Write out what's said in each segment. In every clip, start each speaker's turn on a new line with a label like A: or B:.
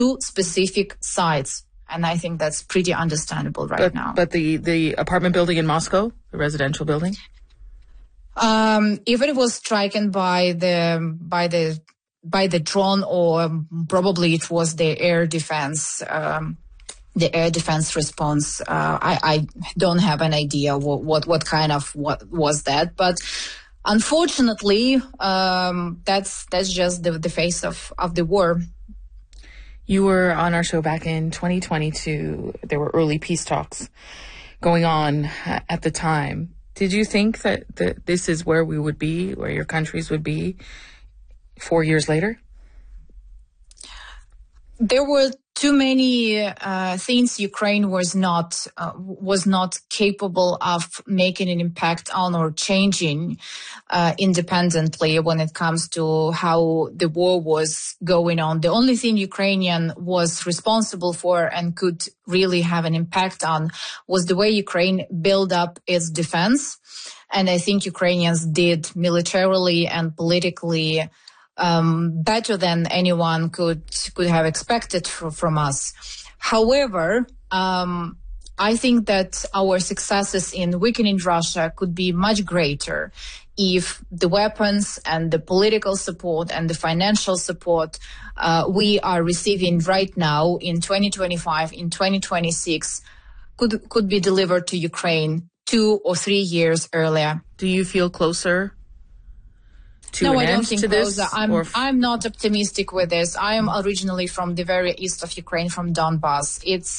A: two specific sites. And I think that's pretty understandable now.
B: But the apartment building in Moscow, the residential building?
A: If it was stricken by the drone, or probably it was the air defense response. I don't have an idea what was that, but unfortunately, that's just the face of the war.
B: You were on our show back in 2022. There were early peace talks going on at the time. Did you think that this is where we would be, where your countries would be 4 years later?
A: There were too many things Ukraine was not capable of making an impact on or changing independently when it comes to how the war was going on. The only thing Ukrainian was responsible for and could really have an impact on was the way Ukraine built up its defense. And I think Ukrainians did militarily and politically better than anyone could have expected from us. However, I think that our successes in weakening Russia could be much greater if the weapons and the political support and the financial support we are receiving right now in 2025, in 2026, could be delivered to Ukraine 2 or 3 years earlier.
B: Do you feel closer?
A: No, I don't think closer. I'm not optimistic with this. I am originally from the very east of Ukraine, from Donbas.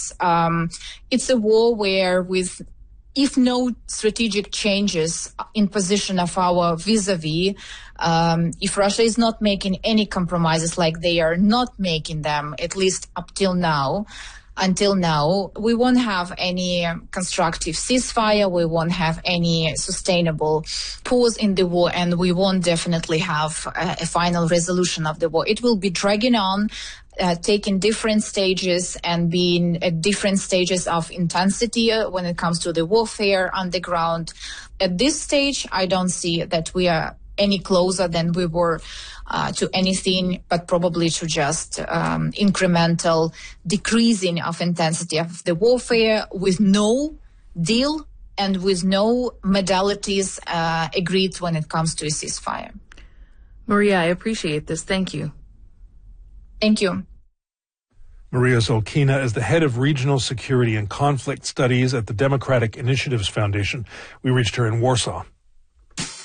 A: It's a war where, if no strategic changes in position of our vis-a-vis, if Russia is not making any compromises, like they are not making them, at least until now, we won't have any constructive ceasefire, we won't have any sustainable pause in the war, and we won't definitely have a final resolution of the war. It will be dragging on, taking different stages and being at different stages of intensity when it comes to the warfare on the ground. At this stage, I don't see that we are any closer than we were to anything, but probably to just incremental decreasing of intensity of the warfare, with no deal and with no modalities agreed when it comes to a ceasefire.
B: Maria, I appreciate this. Thank you.
A: Thank you.
C: Maria Zolkina is the head of regional security and conflict studies at the Democratic Initiatives Foundation. We reached her in Warsaw.